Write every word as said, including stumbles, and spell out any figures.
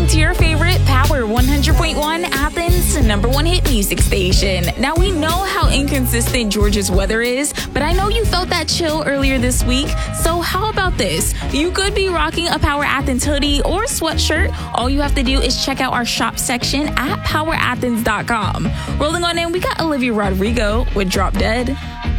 to your favorite Power one hundred point one Athens number one hit music station. Now, we know how inconsistent Georgia's weather is, but I know you felt that chill earlier this week. So how about this? You could be rocking a Power Athens hoodie or sweatshirt. All you have to do is check out our shop section at power athens dot com. Rolling on in, we got Olivia Rodrigo with Drop Dead.